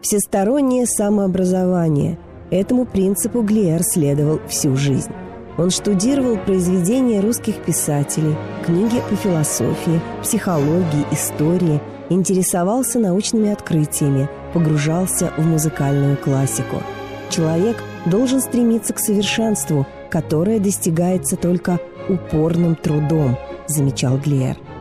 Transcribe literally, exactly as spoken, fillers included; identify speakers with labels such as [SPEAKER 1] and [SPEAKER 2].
[SPEAKER 1] Всестороннее самообразование. Этому принципу Глиэр следовал всю жизнь. Он штудировал произведения русских писателей, книги по философии, психологии, истории, интересовался научными открытиями, погружался в музыкальную классику. Человек должен стремиться к совершенству, которое достигается только упорным трудом, замечал Глиэр.